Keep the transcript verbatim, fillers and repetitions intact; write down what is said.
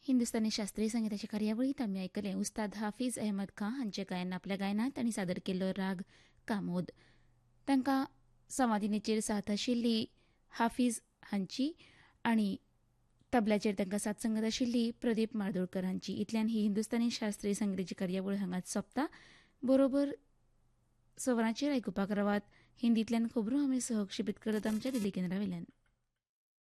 हिंदुस्थानी शास्त्रीय संगीताचे कार्यावळीत आमी आयकले उस्ताद हाफीज अहमद खान हांचे गायन आपल्या गायनात तांणी सादर केल्लो राग कामोद. तांकां संवादिनीचेर साथ आशिल्ली हाफीज हांची आनी तबल्याचेर तांकां साथ संगत आशिल्ली प्रदीप मार्दोळकर हांची. इतल्यान ही हिंदुस्थानी शास्त्रीय संगीताची कार्यावळ हांगाच सोंपता. बरोबर सवरांचेर आयकुपाक रावात. हिंदींतल्यान खबरो आमी सहक्षेपीत करत आमच्या दिल्ली केंद्रा वयल्यान.